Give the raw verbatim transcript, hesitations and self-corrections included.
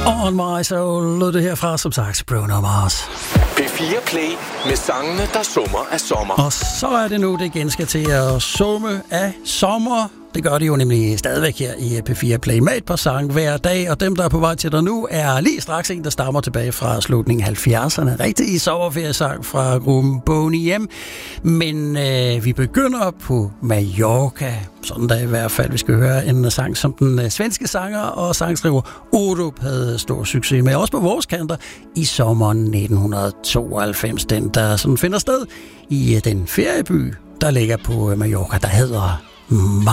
On My Soul lød det herfra, som sagt, Bruno Mars. P fire Play med sangene, der summer af sommer. Og så er det nu, det igen skal til at summe af sommer. Det gør de jo nemlig stadigvæk her i P fire Play med et par sange hver dag, og dem, der er på vej til dig nu, er lige straks en, der stammer tilbage fra slutningen af halvfjerdserne. Rigtig sommerferiesang fra gruppen Boney M. Men øh, vi begynder på Mallorca. Sådan der i hvert fald. Vi skal høre en sang, som den øh, svenske sanger og sangskriver Orup havde stor succes med. Også på vores kanter i sommeren nitten tooghalvfems. Den, der sådan finder sted i øh, den ferieby, der ligger på øh, Mallorca, der hedder